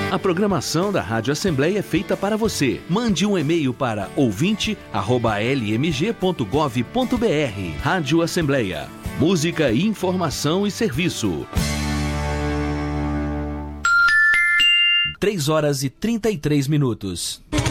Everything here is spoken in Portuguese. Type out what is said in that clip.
A programação da Rádio Assembleia é feita para você. Mande um e-mail para ouvinte@lmg.gov.br. Rádio Assembleia. Música, informação e serviço. 3 horas e 33 minutos.